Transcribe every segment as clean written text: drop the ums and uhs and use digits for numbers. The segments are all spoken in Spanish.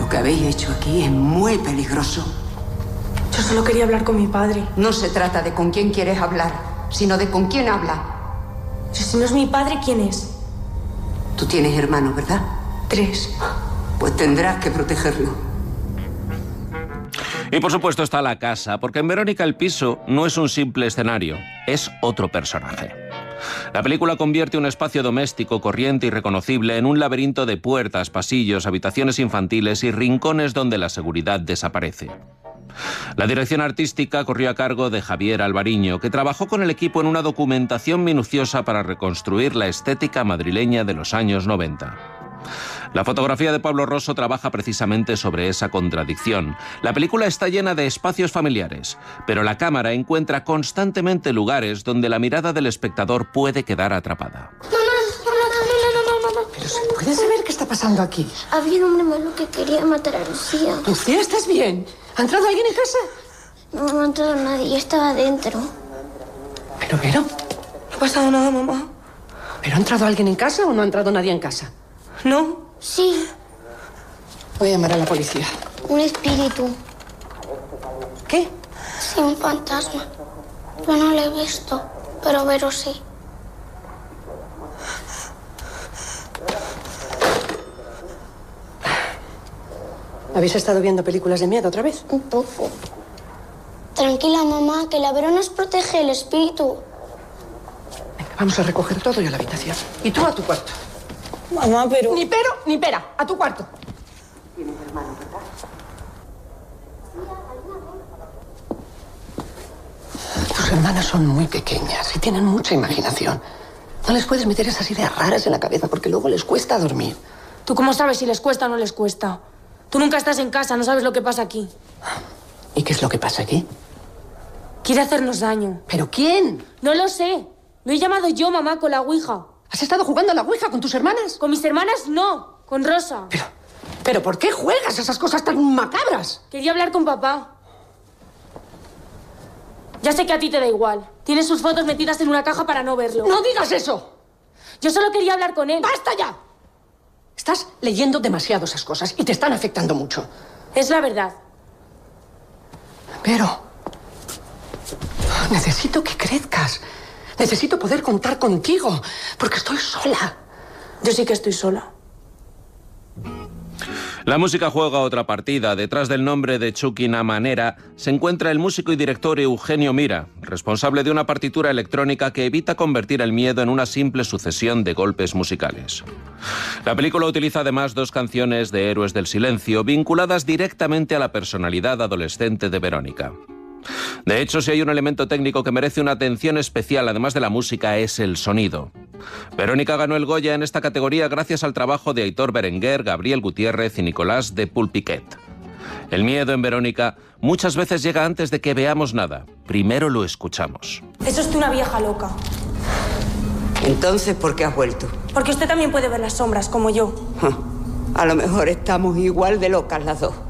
Lo que habéis hecho aquí es muy peligroso. Yo solo quería hablar con mi padre. No se trata de con quién quieres hablar, sino de con quién habla. Pero si no es mi padre, ¿quién es? Tú tienes hermanos, ¿verdad? 3. Pues tendrás que protegerlo. Y por supuesto está la casa, porque en Verónica el piso no es un simple escenario, es otro personaje. La película convierte un espacio doméstico, corriente y reconocible en un laberinto de puertas, pasillos, habitaciones infantiles y rincones donde la seguridad desaparece. La dirección artística corrió a cargo de Javier Alvariño, que trabajó con el equipo en una documentación minuciosa para reconstruir la estética madrileña de los años 90. La fotografía de Pablo Rosso trabaja precisamente sobre esa contradicción. La película está llena de espacios familiares, pero la cámara encuentra constantemente lugares donde la mirada del espectador puede quedar atrapada. No. Pero ¿se puede saber qué está pasando aquí? Había un hombre malo que quería matar a Lucía. Lucía, ¿estás bien? ¿Ha entrado alguien en casa? No ha entrado nadie, yo estaba dentro. Pero, No ha pasado nada, mamá. ¿pero ha entrado alguien en casa o no ha entrado nadie en casa? No. Sí, Voy a llamar a la policía. un espíritu. ¿Qué? Sí, un fantasma. Yo no lo he visto, pero Vero sí. ¿Habéis estado viendo películas de miedo otra vez? Un poco. Tranquila, mamá, que la Vero nos protege el espíritu. Venga, vamos a recoger todo y a la habitación. Y tú a tu cuarto. Mamá, pero... Ni pero ni pera. A tu cuarto. ¿Tienes hermanos, verdad? Tus hermanas son muy pequeñas y tienen mucha imaginación. No les puedes meter esas ideas raras en la cabeza porque luego les cuesta dormir. ¿Tú cómo sabes si les cuesta o no les cuesta? Tú nunca estás en casa, no sabes lo que pasa aquí. ¿Y qué es lo que pasa aquí? Quiere hacernos daño. ¿Pero quién? No lo sé. Lo he llamado yo, mamá, con la ouija. ¿Has estado jugando a la ouija con tus hermanas? Con mis hermanas, no. Con Rosa. ¿Pero por qué juegas a esas cosas tan macabras? Quería hablar con papá. Ya sé que a ti te da igual. Tienes sus fotos metidas en una caja para no verlo. ¡No digas eso! Yo solo quería hablar con él. ¡Basta ya! Estás leyendo demasiado esas cosas y te están afectando mucho. Es la verdad. Pero necesito que crezcas. Necesito poder contar contigo, porque estoy sola. Yo sí que estoy sola. La música juega otra partida. Detrás del nombre de Chucky Manera se encuentra el músico y director Eugenio Mira, responsable de una partitura electrónica que evita convertir el miedo en una simple sucesión de golpes musicales. La película utiliza además 2 canciones de Héroes del Silencio vinculadas directamente a la personalidad adolescente de Verónica. De hecho, si hay un elemento técnico que merece una atención especial, además de la música, es el sonido. Verónica ganó el Goya en esta categoría gracias al trabajo de Aitor Berenguer, Gabriel Gutiérrez y Nicolás de Pulpiquet. El miedo en Verónica muchas veces llega antes de que veamos nada. Primero lo escuchamos. Eso es de una vieja loca. Entonces, ¿por qué has vuelto? Porque usted también puede ver las sombras, como yo. A lo mejor estamos igual de locas las dos.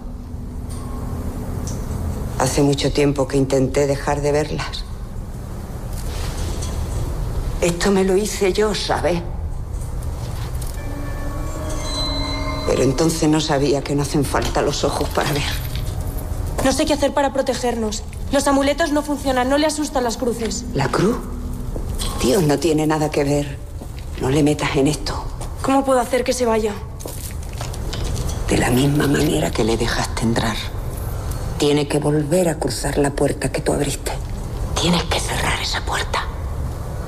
Hace mucho tiempo que intenté dejar de verlas. Esto me lo hice yo, ¿sabes? Pero entonces no sabía que no hacen falta los ojos para ver. No sé qué hacer para protegernos. Los amuletos no funcionan, no le asustan las cruces. ¿La cruz? Dios no tiene nada que ver. No le metas en esto. ¿Cómo puedo hacer que se vaya? De la misma manera que le dejaste entrar. Tiene que volver a cruzar la puerta que tú abriste. Tienes que cerrar esa puerta.